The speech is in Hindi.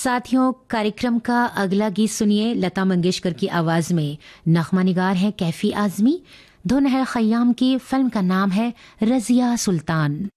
साथियों, कार्यक्रम का अगला गीत सुनिए। लता मंगेशकर की आवाज में नगमा निगार है कैफी आजमी, धुन है खयाम की, फिल्म का नाम है रजिया सुल्तान।